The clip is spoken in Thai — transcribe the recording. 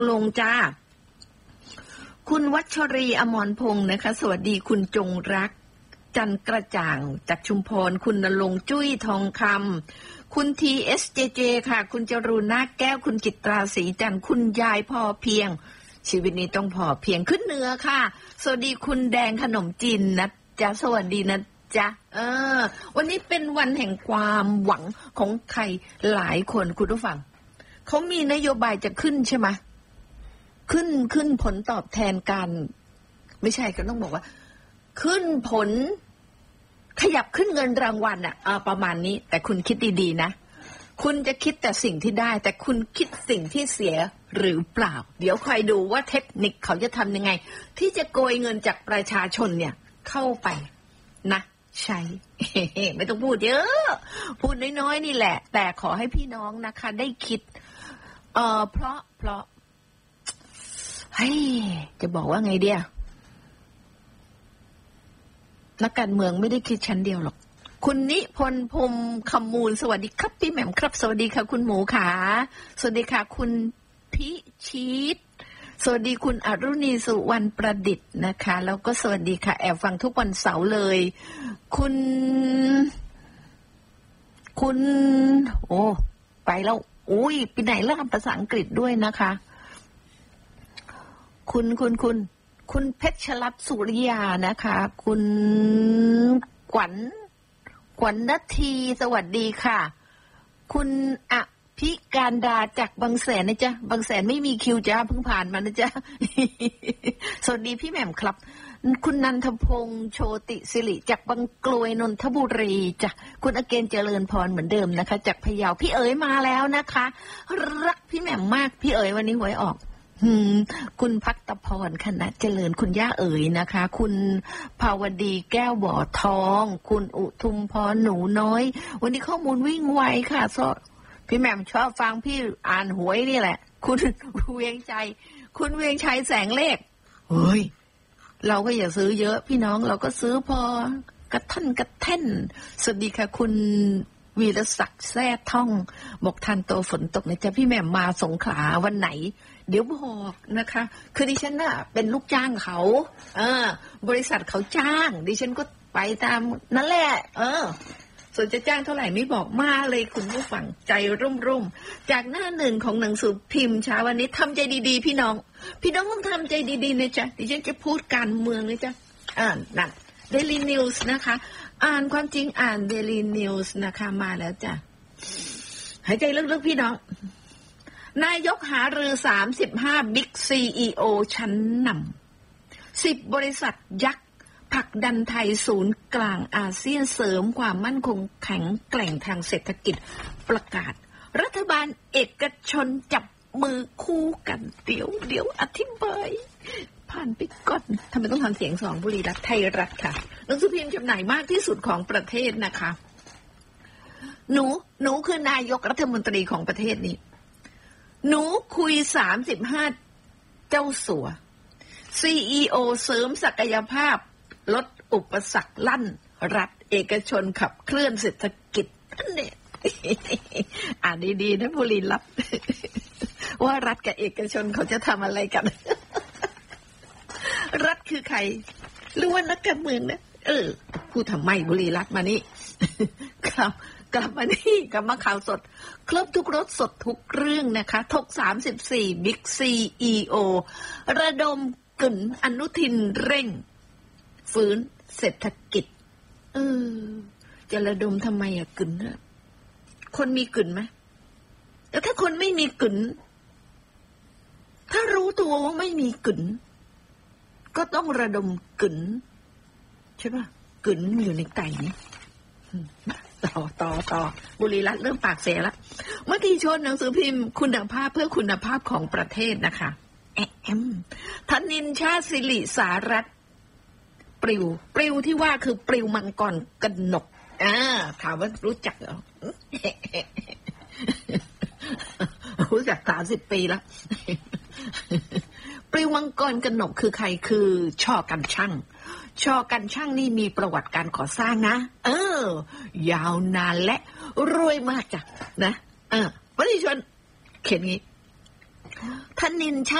ลงจ้าคุณวัชรีอมรพงศ์นะคะสวัสดีคุณจงรักจันกระจ่างจากชุมพรคุณณรงค์จุ้ยทองคำคุณ TSJJ ค่ะคุณจรูนนาคแก้วคุณจิตราศรีจันทร์คุณยายพอเพียงชีวิตนี้ต้องพอเพียงขึ้นเหนือค่ะสวัสดีคุณแดงขนมจีนนะจ๊ะสวัสดีนะจ๊ะวันนี้เป็นวันแห่งความหวังของใครหลายคนคุณผู้ฟังเขามีนโยบายจะขึ้นใช่ไหมขึ้นผลตอบแทนการไม่ใช่ก็ต้องบอกว่าขึ้นผลขยับขึ้นเงินรางวัลประมาณนี้แต่คุณคิดดีๆนะคุณจะคิดแต่สิ่งที่ได้แต่คุณคิดสิ่งที่เสียหรือเปล่าเดี๋ยวคอยดูว่าเทคนิคเขาจะทำยังไงที่จะโกยเงินจากประชาชนเนี่ยเข้าไปนะใช่ ไม่ต้องพูดเยอะพูดน้อยๆนี่แหละแต่ขอให้พี่น้องนะคะได้คิดเพราะเฮ้ยจะบอกว่าไงเดียนักการเมืองไม่ได้คิดชั้นเดียวหรอกคุณนิพนธ์พรหมคำมูลสวัสดีครับพี่แหม่มครับสวัสดีค่ะคุณหมูขาสวัสดีค่ะคุณพิชิตสวัสดีคุณอรุณีสุวรรณประดิษฐ์นะคะแล้วก็สวัสดีค่ะแอบฟังทุกวันเสาร์เลยคุณโอ้ไปแล้วอุ้ยไปไหนแล้วภาษาอังกฤษด้วยนะคะคุณเพชรรัตน์สุริยานะคะคุณขวัญณทีสวัสดีค่ะคุณอภิการดาจากบางแสนนะจ๊ะบางแสนไม่มีคิวจ้าเพิ่งผ่านมานะจ๊ะ สวัสดีพี่แหม่มครับคุณนันทพงษ์โชติสิริจากบางกลวยนนทบุรีจ้ะคุณอเกณฑ์เจริญพรเหมือนเดิมนะคะจากพะเยาพี่เอ๋ยมาแล้วนะคะรักพี่แหม่มมากพี่เอ๋ยวันนี้หวยออกคุณภัตพรคณะเจริญคุณย่าเอ๋ยนะคะคุณภาวดีแก้วบ่อทองคุณอุทุมพรหนูน้อยวันนี้ข้อมูลวิ่งไวค่ะพี่แหม่มชอบฟังพี่อ่านหวยนี่แหละคุณเวียงชัยแสงเลขเฮ้ยเราก็อย่าซื้อเยอะพี่น้องเราก็ซื้อพอกระท่นสวัสดีค่ะคุณวีรศักดิ์แท้ท่องบอกทันโตฝนตกนะจ๊ะพี่แหม่มมาสงขลาวันไหนเดี๋ยวบอกนะคะคือดิฉันน่ะเป็นลูกจ้างเขาบริษัทเขาจ้างดิฉันก็ไปตามนั่นแหละส่วนจะจ้างเท่าไหร่ไม่บอกมาเลยคุณผู้ฟังใจร่มจากหน้าหนึ่งของหนังสือพิมพ์เช้าวันนี้ทำใจดีๆพี่น้องต้องทำใจดีๆนะจ๊ะดิฉันจะพูดการเมืองเลยจ้ะนั่น Daily News นะคะอ่านความจริงอ่าน Daily News นะคะมาแล้วจ้ะหายใจลึกๆพี่น้องนายกหารือ35บิ๊ก CEO ชั้นนำ10บริษัทยักษ์ผลักดันไทยศูนย์กลางอาเซียนเสริมความมั่นคงแข็งแกร่งทางเศรษฐกิจประกาศรัฐบาลเอกชนจับมือคู่กันเดี๋ยวอธิบายผ่านไปก่อนทำไมต้องทำเสียงสองบุรีรัตน์ไทยรัฐค่ะหนังสือพิมพ์จำหน่ายมากที่สุดของประเทศนะคะหนูคือนายกรัฐมนตรีของประเทศนี้หนูคุย35เจ้าสัว CEO เสริมศักยภาพลดอุปสรรคลั่นรัฐเอกชนขับเคลื่อนเศรษฐกิจนั่นเนี่ยอ่านดีๆนะบุรีรัตน์ว่ารัฐกับเอกชนเขาจะทำอะไรกันรัฐคือใครหรือว่านักการเมืองนะพูดทำไมบุรีรัตน์มานี่กลับมานี่กลับมาข่าวสดครบทุกรสสดทุกเรื่องนะคะถก34บิ๊ก CEO ระดมกึ่นอนุทินเร่งฟื้นเศรษฐกิจจะระดมทำไมกึ่นนะคนมีกึ่นไหมแต่ถ้าคนไม่มีกึ่นถ้ารู้ตัวว่าไม่มีกึ่นก็ต้องระดมกึ่นใช่ป่ะกึ่นอยู่ในไก่เนี่ยต่อบุรีรัตน์เริ่มปากเสียแล้วเมื่อกี้ชนหนังสือพิมพ์คุณภาพเพื่อคุณภาพของประเทศนะคะธนินชาติศิริสารัตน์ปลิวที่ว่าคือปลิวมังกรกนกถามว่ารู้จักเหรอ รู้จัก30 ปีแล้วปลิวมังกรกนกคือใครคือช่อกันช่างนี่มีประวัติการก่อสร้างนะยาวนานและรวยมากจ้ะนะประชาชนเขียนงี้ธนินช